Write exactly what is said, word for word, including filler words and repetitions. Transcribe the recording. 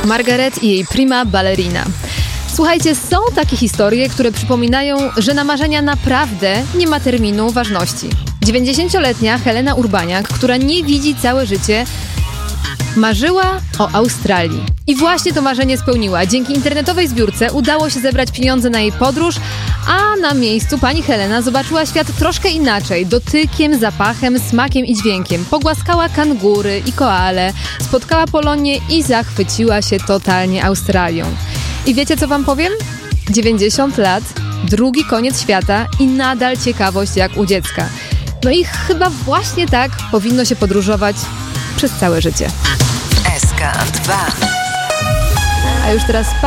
Margaret i jej prima ballerina. Słuchajcie, są takie historie, które przypominają, że na marzenia naprawdę nie ma terminu ważności. dziewięćdziesięcioletnia Helena Urbaniak, która nie widzi całe życie, marzyła o Australii. I właśnie to marzenie spełniła. Dzięki internetowej zbiórce udało się zebrać pieniądze na jej podróż, a na miejscu pani Helena zobaczyła świat troszkę inaczej. Dotykiem, zapachem, smakiem i dźwiękiem. Pogłaskała kangury i koale, spotkała Polonię i zachwyciła się totalnie Australią. I wiecie, co wam powiem? dziewięćdziesiąt lat, drugi koniec świata i nadal ciekawość jak u dziecka. No i chyba właśnie tak powinno się podróżować przez całe życie. S K dwa. A już teraz